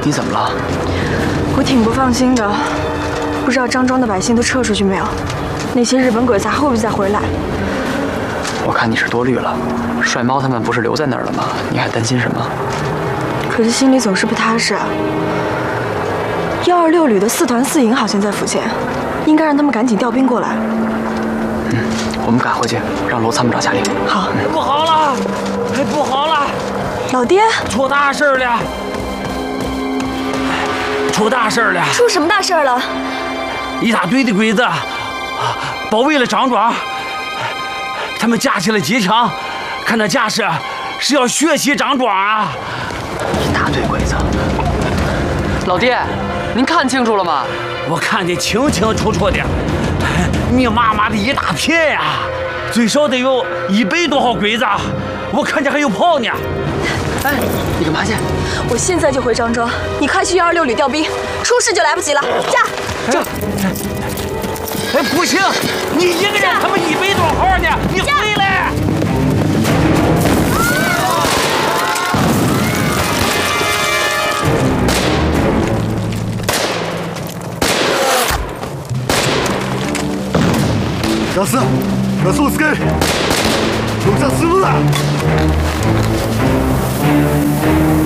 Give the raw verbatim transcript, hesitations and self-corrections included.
你怎么了？ 我挺不放心的，不知道张庄的百姓都撤出去没有？那些日本鬼子还会不会再回来？ 我看你是多虑了。帅猫他们不是留在那儿了吗？你还担心什么？ 可是心里总是不踏实啊。幺二六旅的四团四营好像在附近，应该让他们赶紧调兵过来。 嗯，我们赶回去，让罗参谋长下令。 好。 不好了，不好了！ 老爹， 出大事了！出大事了！ 出什么大事了？ 一大堆的鬼子包围了张庄，他们架起了机枪，看那架势是要血洗张庄啊！ 一大堆鬼子！老爹，您看清楚了吗？ 我看得清清楚楚的，密麻麻的一大片呀、啊，最少得有一百多号鬼子，我看见还有炮呢。 哎，你干嘛去？ 我现在就回张庄，你快去幺二六旅调兵，出事就来不及了。驾！ 这，哎，不行，你一个人，他们一百多号呢，你回来！ 老师，老师，我是给龙山师傅啊！